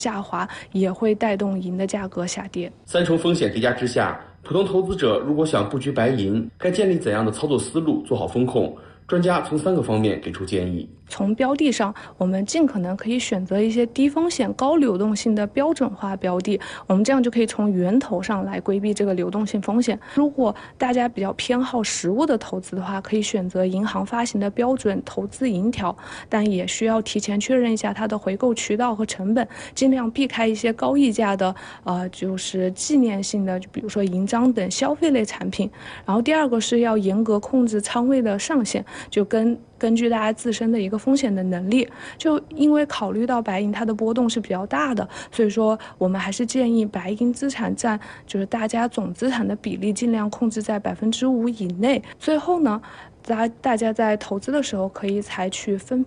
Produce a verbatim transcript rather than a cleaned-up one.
下滑，也会带动银的价格下跌。 三重风险叠加之下，普通投资者如果想布局白银，该建立怎样的操作思路，做好风控？专家从三个方面给出建议。 从标的上，我们尽可能可以选择一些低风险、高流动性的标准化标的，我们这样就可以从源头上来规避这个流动性风险。如果大家比较偏好实物的投资的话，可以选择银行发行的标准投资银条，但也需要提前确认一下它的回购渠道和成本，尽量避开一些高溢价的，呃，就是纪念性的，就比如说银章等消费类产品。然后第二个是要严格控制仓位的上限，就跟根据大家自身的一个风险的能力，就因为考虑到白银它的波动是比较大的，所以说我们还是建议白银资产占就是大家总资产的比例尽量控制在百分之五以内。最后呢，大大家在投资的时候可以采取分